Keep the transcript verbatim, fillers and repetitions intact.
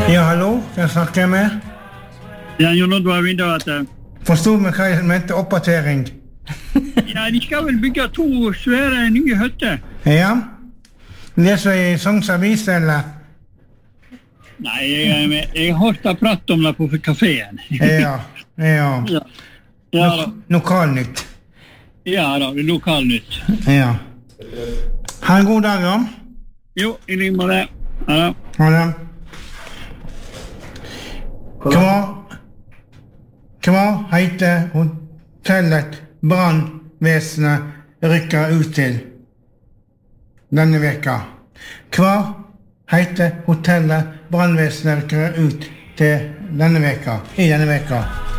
Ja, hallo, hvem snakker jeg med? Ja, Jon Oddvar Vintervater. Forstod meg hva jeg mente oppdatering. Ja, de skal vel bygge to svære nye hytter. Ja, leser i Sogns Avis, eller? Nei, jeg, jeg, jeg har hørt deg prate om det på kaféen. Ja, ja. Ja, ja da. Lokalnytt. Ja da, lokalnytt. Ja. Ha en god dag, da. Jo, i like måte. Ja da. Ha det. Hva, hva heter hotellet brannvesenet rykker ut til denne veka? Hva heter hotellet brannvesenet rykker ut til denne veka, i denne veka?